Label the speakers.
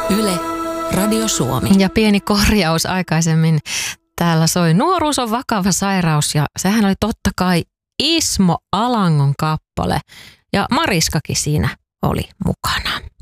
Speaker 1: Yle, Radio Suomi.
Speaker 2: Ja pieni korjaus aikaisemmin. Täällä soi Nuoruus on vakava sairaus ja sehän oli totta kai Ismo Alangon kappale. Ja Mariskakin siinä oli mukana.